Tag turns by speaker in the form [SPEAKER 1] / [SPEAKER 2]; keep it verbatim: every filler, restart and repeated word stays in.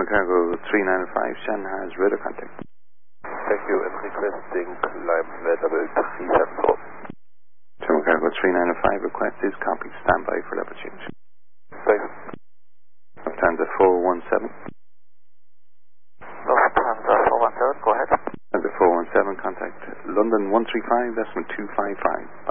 [SPEAKER 1] German Cargo three nine five, Shan has radar contact.
[SPEAKER 2] Thank you, and requesting climb level three seven four.
[SPEAKER 1] German Cargo three nine five, request is copy. Stand by for level change.
[SPEAKER 2] Thanks.
[SPEAKER 1] Lufthansa four one seven.
[SPEAKER 2] Lufthansa four one seven, go ahead.
[SPEAKER 1] Lufthansa four one seven, contact London one three five, decimal two five five.